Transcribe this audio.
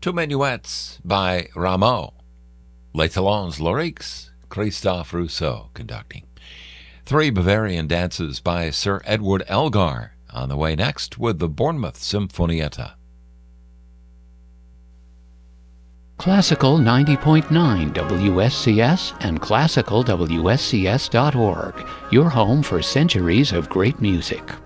Two Minuets by Rameau. Les Talons Lyriques, Christophe Rousseau conducting. Three Bavarian dances by Sir Edward Elgar. On the way next with the Bournemouth Sinfonietta. Classical 90.9 WSCS and classicalwscs.org, your home for centuries of great music.